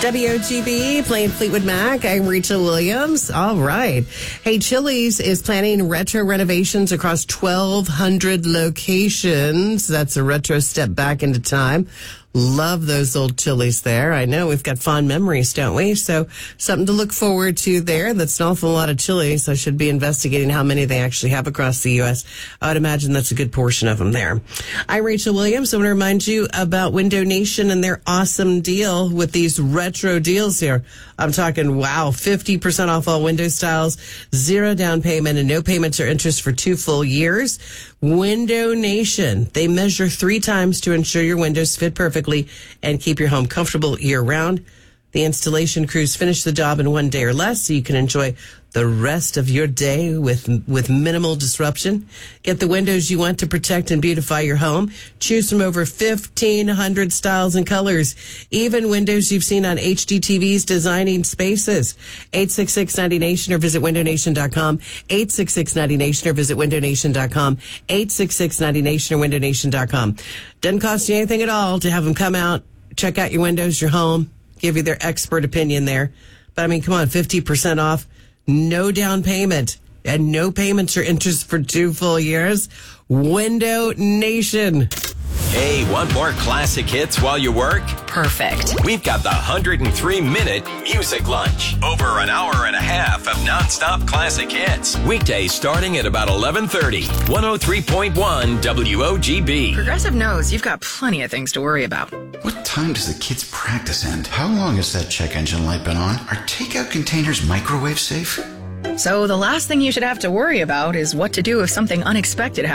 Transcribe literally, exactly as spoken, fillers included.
W O G B playing Fleetwood Mac. I'm Rachel Williams. All right. Hey, Chili's is planning retro renovations across twelve hundred locations. That's a retro step back into time. Love those old Chili's there. I know we've got fond memories, don't we? So something to look forward to there. That's an awful lot of Chili's. I should be investigating how many they actually have across the U S. I would imagine that's a good portion of them there. I'm Rachel Williams. I want to remind you about Window Nation and their awesome deal with these retro deals here. I'm talking, wow, fifty percent off all window styles, zero down payment, and no payments or interest for two full years. Window Nation. They measure three times to ensure your windows fit perfectly and keep your home comfortable year-round. The installation crews finish the job in one day or less, so you can enjoy the rest of your day with with minimal disruption. Get the windows you want to protect and beautify your home. Choose from over fifteen hundred styles and colors. Even windows you've seen on H D T Vs designing spaces. eight six six ninety nation or visit window nation dot com. eight six six ninety nation or visit window nation dot com. eight six six ninety nation or window nation dot com. Doesn't cost you anything at all to have them come out, check out your windows, your home, give you their expert opinion there. But I mean, come on, fifty percent off. No down payment and no payments or interest for two full years. Window Nation. Hey, want more classic hits while you work? Perfect. We've got the one hundred three minute Music Lunch. Over an hour and a half of nonstop classic hits. Weekdays starting at about eleven thirty. one oh three point one W O G B. Progressive knows you've got plenty of things to worry about. What time does the kids' practice end? How long has that check engine light been on? Are takeout containers microwave safe? So the last thing you should have to worry about is what to do if something unexpected happens.